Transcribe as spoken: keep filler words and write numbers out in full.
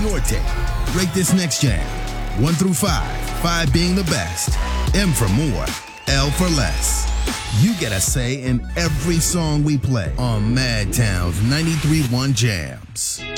your take? Rate this next jam. One through five. Five being the best. M for more. L for less. You get a say in every song we play on Madtown's ninety-three point one Jams.